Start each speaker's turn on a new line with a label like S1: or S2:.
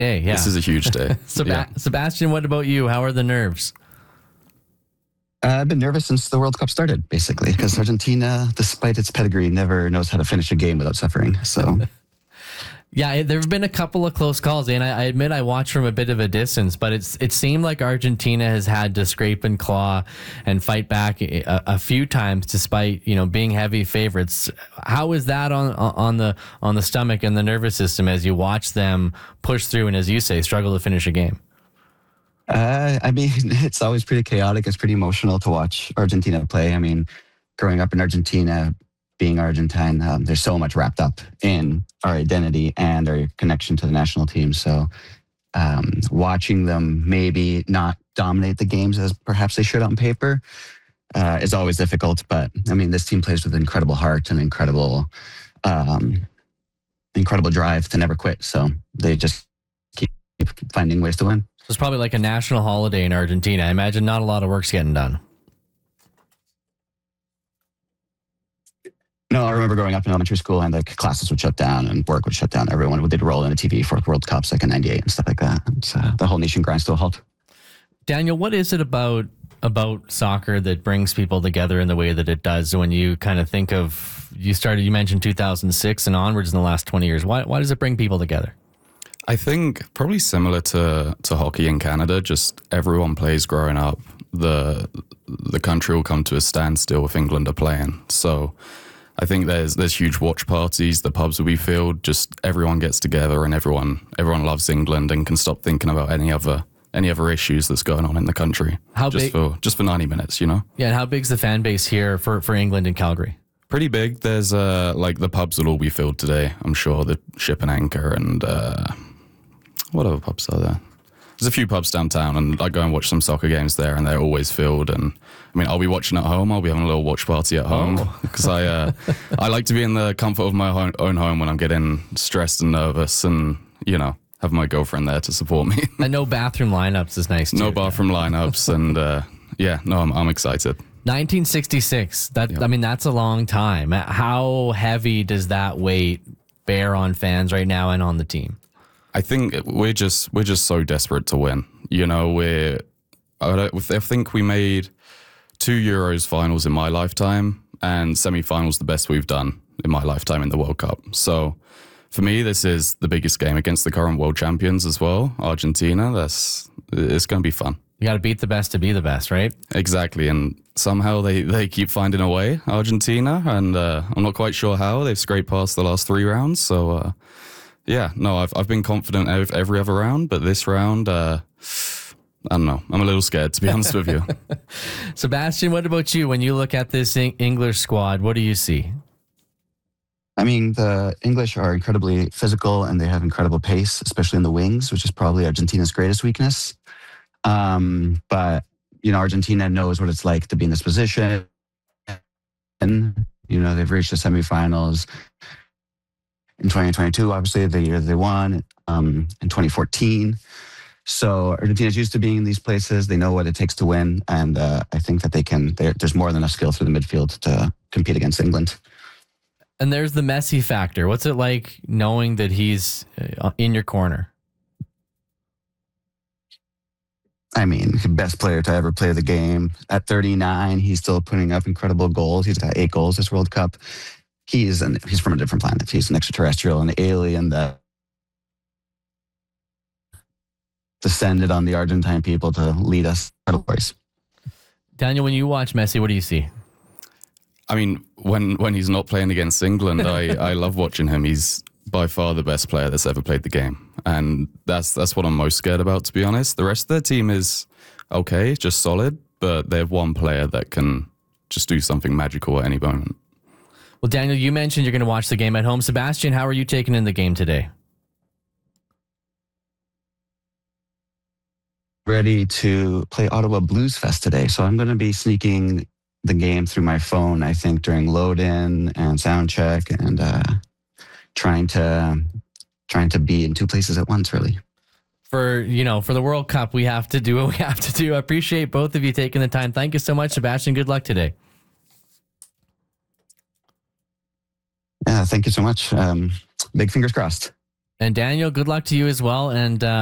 S1: Hey, yeah.
S2: This is a huge day. Yeah.
S1: Sebastian, what about you? How are the nerves?
S3: I've been nervous since the World Cup started, basically, because Argentina, despite its pedigree, never knows how to finish a game without suffering. So,
S1: Yeah, there have been a couple of close calls, and I admit I watched from a bit of a distance, but it seemed like Argentina has had to scrape and claw and fight back a few times, despite being heavy favorites. How is that on the stomach and the nervous system as you watch them push through and, as you say, struggle to finish a game?
S3: I mean, it's always pretty chaotic. It's pretty emotional to watch Argentina play. I mean, growing up in Argentina, being Argentine, there's so much wrapped up in our identity and our connection to the national team. So watching them maybe not dominate the games as perhaps they should on paper is always difficult. But I mean, this team plays with incredible heart and incredible drive to never quit. So they just keep finding ways to win.
S1: It's probably like a national holiday in Argentina. I imagine not a lot of work's getting done.
S3: No, I remember growing up in elementary school and like classes would shut down and work would shut down. Everyone would roll in a TV for World Cups like in '98 and stuff like that. And, the whole nation grinds to a halt.
S1: Daniel, what is it about soccer that brings people together in the way that it does? When you kind of think of, you mentioned 2006 and onwards in the last 20 years. Why does it bring people together?
S2: I think probably similar to hockey in Canada, just everyone plays growing up. The country will come to a standstill if England are playing. So I think there's huge watch parties, the pubs will be filled, just everyone gets together and everyone loves England and can stop thinking about any other issues that's going on in the country. Just for 90 minutes, Yeah,
S1: and how big's the fan base here for England in Calgary?
S2: Pretty big. There's like the pubs will all be filled today, I'm sure. The Ship and Anchor and what other pubs are there? There's a few pubs downtown, and I go and watch some soccer games there, and they're always filled. And I mean, I'll be watching at home. I'll be having a little watch party at home because I like to be in the comfort of my own home when I'm getting stressed and nervous, and have my girlfriend there to support me.
S1: And no bathroom lineups is nice too.
S2: No bathroom lineups, and I'm excited.
S1: 1966. I mean, that's a long time. How heavy does that weight bear on fans right now and on the team?
S2: I think we're just so desperate to win. I think we made 2 Euros finals in my lifetime and semi-finals the best we've done in my lifetime in the World Cup. So for me, this is the biggest game against the current world champions as well, Argentina. It's going to be fun.
S1: You got to beat the best to be the best, right?
S2: Exactly. And somehow they keep finding a way, Argentina. And I'm not quite sure how. They've scraped past the last 3 rounds. So, I've been confident every other round. But this round, I don't know. I'm a little scared, to be honest with you.
S1: Sebastian, what about you? When you look at this English squad, what do you see?
S3: I mean, the English are incredibly physical and they have incredible pace, especially in the wings, which is probably Argentina's greatest weakness. But Argentina knows what it's like to be in this position. And, they've reached the semifinals in 2022, obviously, the year they won, in 2014. So Argentina's used to being in these places. They know what it takes to win. And I think that there's more than enough skill through the midfield to compete against England.
S1: And there's the Messi factor. What's it like knowing that he's in your corner?
S3: I mean, best player to ever play the game. At 39, he's still putting up incredible goals. He's got 8 goals this World Cup. He's from a different planet. He's an extraterrestrial, an alien that descended on the Argentine people to lead us.
S1: Daniel, when you watch Messi, what do you see?
S2: I mean, when he's not playing against England, I love watching him. He's by far the best player that's ever played the game. And that's what I'm most scared about, to be honest. The rest of their team is okay, just solid, but they have one player that can just do something magical at any moment.
S1: Well, Daniel, you mentioned you're going to watch the game at home. Sebastian, how are you taking in the game today?
S3: Ready to play Ottawa Blues Fest today. So I'm going to be sneaking the game through my phone, I think, during load-in and sound check, and trying to be in 2 places at once, really.
S1: For the World Cup, we have to do what we have to do. I appreciate both of you taking the time. Thank you so much, Sebastian. Good luck today.
S3: Yeah, thank you so much. Big fingers crossed.
S1: And Daniel, good luck to you as well. And